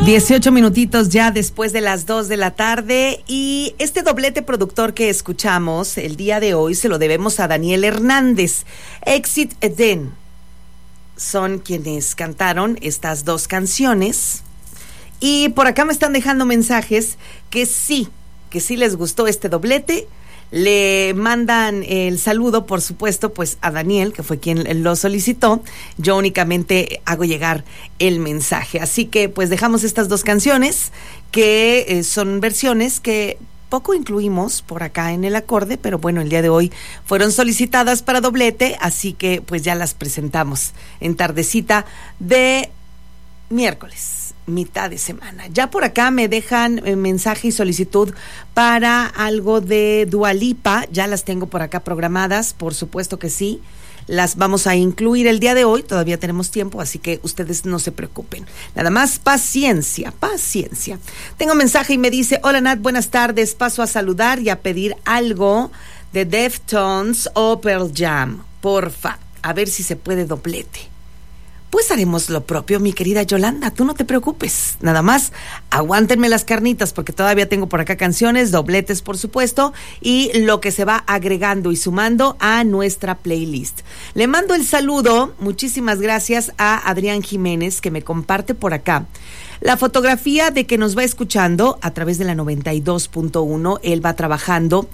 18 minutitos ya después de las 2 de la tarde, y este doblete productor que escuchamos el día de hoy se lo debemos a Daniel Hernández. Exit Eden son quienes cantaron estas dos canciones, y por acá me están dejando mensajes que sí les gustó este doblete. Le mandan el saludo, por supuesto, pues a Daniel, que fue quien lo solicitó. Yo únicamente hago llegar el mensaje. Así que pues dejamos estas dos canciones, que son versiones que poco incluimos por acá en el acorde, pero bueno, el día de hoy fueron solicitadas para doblete, así que pues ya las presentamos en tardecita de miércoles, mitad de semana. Ya por acá me dejan mensaje y solicitud para algo de Dua Lipa. Ya las tengo por acá programadas, por supuesto que sí. Las vamos a incluir el día de hoy, todavía tenemos tiempo, así que ustedes no se preocupen. Nada más paciencia. Tengo mensaje y me dice: hola Nat, buenas tardes, paso a saludar y a pedir algo de Deftones o Pearl Jam, porfa, a ver si se puede doblete. Pues haremos lo propio, mi querida Yolanda, tú no te preocupes. Nada más, aguántenme las carnitas, porque todavía tengo por acá canciones, dobletes por supuesto, y lo que se va agregando y sumando a nuestra playlist. Le mando el saludo, muchísimas gracias a Adrián Jiménez, que me comparte por acá la fotografía de que nos va escuchando a través de la 92.1. Él va trabajando,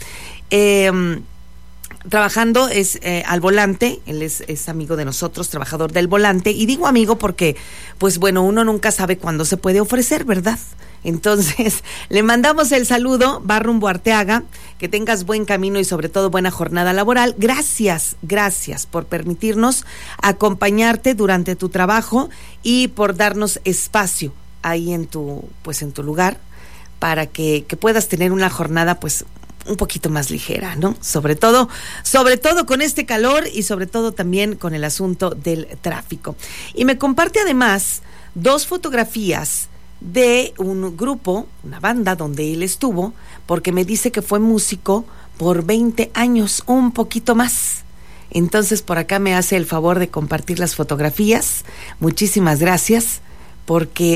es al volante. Él es amigo de nosotros, trabajador del volante, y digo amigo porque pues bueno, uno nunca sabe cuándo se puede ofrecer, ¿verdad? Entonces le mandamos el saludo, va rumbo a Arteaga. Que tengas buen camino y sobre todo buena jornada laboral. Gracias por permitirnos acompañarte durante tu trabajo y por darnos espacio ahí en tu lugar, para que puedas tener una jornada pues un poquito más ligera, ¿no? Sobre todo con este calor, y sobre todo también con el asunto del tráfico. Y me comparte además dos fotografías de un grupo, una banda donde él estuvo, porque me dice que fue músico por 20 años, un poquito más. Entonces por acá me hace el favor de compartir las fotografías. Muchísimas gracias, porque